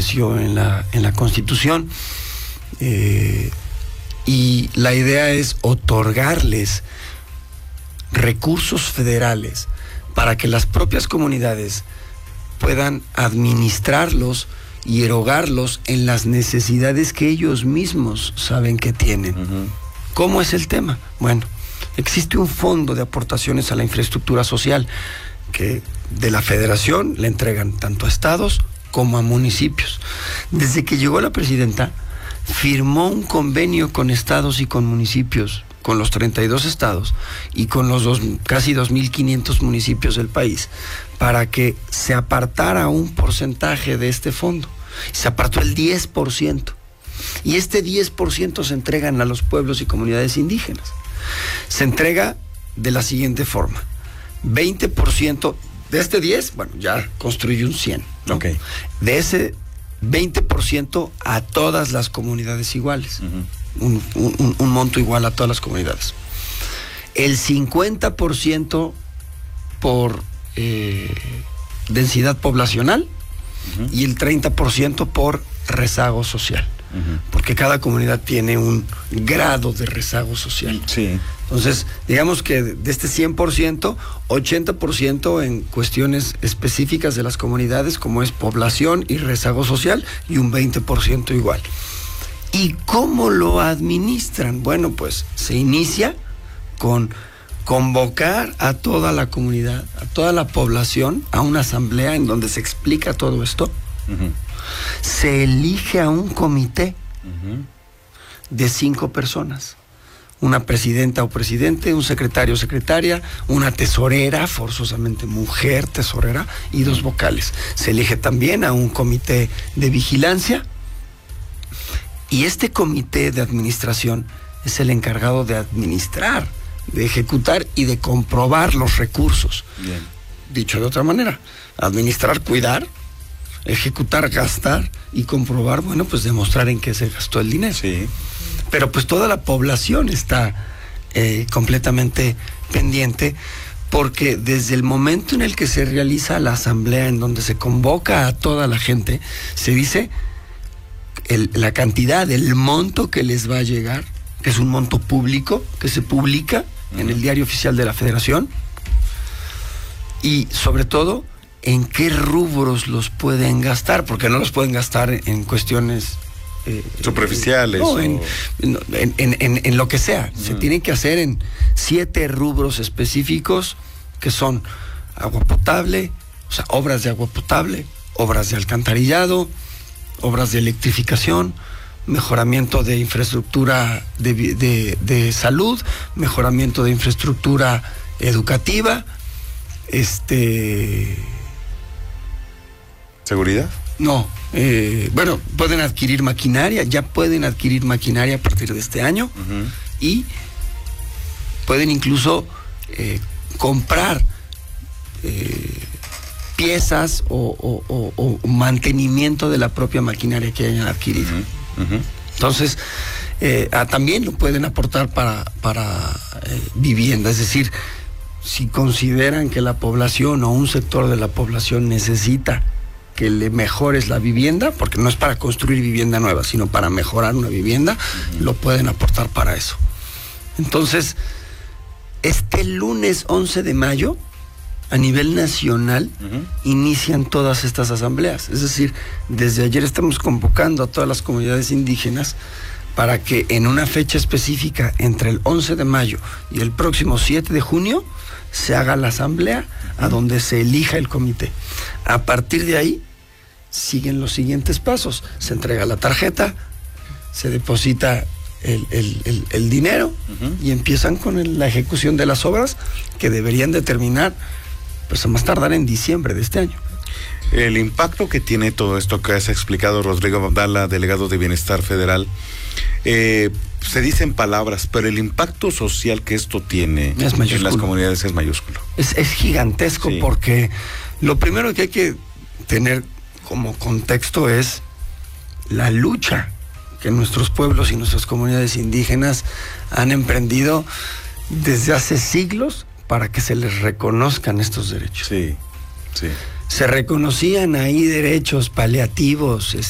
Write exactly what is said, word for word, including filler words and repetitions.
estableció en la, en la Constitución. Eh, y la idea es otorgarles recursos federales para que las propias comunidades puedan administrarlos y erogarlos en las necesidades que ellos mismos saben que tienen. Uh-huh. ¿Cómo es el tema? Bueno, existe un fondo de aportaciones a la infraestructura social que de la federación le entregan tanto a estados como a municipios. Desde que llegó la presidenta, firmó un convenio con estados y con municipios, con los treinta y dos estados y con los dos, casi dos mil quinientos municipios del país, para que se apartara un porcentaje de este fondo. Se apartó el diez por ciento. Y este diez por ciento se entregan a los pueblos y comunidades indígenas. Se entrega de la siguiente forma: veinte por ciento de este diez, bueno, ya construye un cien, ¿no? Okay. De ese veinte por ciento a todas las comunidades iguales. Uh-huh. un, un, un monto igual a todas las comunidades. El cincuenta por ciento por eh, densidad poblacional, uh-huh, y el treinta por ciento por rezago social. Uh-huh. Porque cada comunidad tiene un grado de rezago social. Sí. Entonces, digamos que de este cien por ciento, ochenta por ciento en cuestiones específicas de las comunidades, como es población y rezago social, y un veinte por ciento igual. ¿Y cómo lo administran? Bueno, pues se inicia con convocar a toda la comunidad, a toda la población, a una asamblea en donde se explica todo esto. Uh-huh. Se elige a un comité, uh-huh, de cinco personas. Una presidenta o presidente, un secretario o secretaria, una tesorera, forzosamente mujer tesorera, y dos vocales. Se elige también a un comité de vigilancia, y este comité de administración es el encargado de administrar, de ejecutar y de comprobar los recursos. Bien. Dicho de otra manera, administrar, cuidar, ejecutar, gastar, y comprobar, bueno, pues demostrar en qué se gastó el dinero. Sí. Pero pues toda la población está eh, completamente pendiente, porque desde el momento en el que se realiza la asamblea, en donde se convoca a toda la gente, se dice el, la cantidad, el monto que les va a llegar, que es un monto público, que se publica, uh-huh, en el Diario Oficial de la Federación, y sobre todo en qué rubros los pueden gastar, porque no los pueden gastar en cuestiones Eh, superficiales, no, o... en, en, en, en, en lo que sea. Uh-huh. Se tienen que hacer en siete rubros específicos, que son agua potable, o sea, obras de agua potable, obras de alcantarillado, obras de electrificación, mejoramiento de infraestructura de, de, de salud, mejoramiento de infraestructura educativa, este ¿seguridad? No, eh, bueno, pueden adquirir maquinaria, ya pueden adquirir maquinaria a partir de este año, uh-huh, y pueden incluso eh, comprar eh, piezas o, o, o, o mantenimiento de la propia maquinaria que hayan adquirido. Uh-huh, uh-huh. Entonces, eh, ah, también lo pueden aportar para, para eh, vivienda, es decir, si consideran que la población o un sector de la población necesita que le mejores la vivienda, porque no es para construir vivienda nueva, sino para mejorar una vivienda, uh-huh, lo pueden aportar para eso. Entonces, este lunes once de mayo, a nivel nacional, uh-huh, inician todas estas asambleas. Es decir, desde ayer estamos convocando a todas las comunidades indígenas para que en una fecha específica, entre el once de mayo y el próximo siete de junio, se haga la asamblea, uh-huh, a donde se elija el comité. A partir de ahí siguen los siguientes pasos: se entrega la tarjeta, se deposita el, el, el, el dinero, uh-huh, y empiezan con el, la ejecución de las obras, que deberían de terminar pues a más tardar en diciembre de este año. El impacto que tiene todo esto que has explicado, Rodrigo Abdala, delegado de Bienestar Federal, eh, se dicen palabras, pero el impacto social que esto tiene en las comunidades es mayúsculo. Es, es gigantesco, sí, porque lo primero que hay que tener como contexto es la lucha que nuestros pueblos y nuestras comunidades indígenas han emprendido desde hace siglos para que se les reconozcan estos derechos. Sí, sí. Se reconocían ahí derechos paliativos,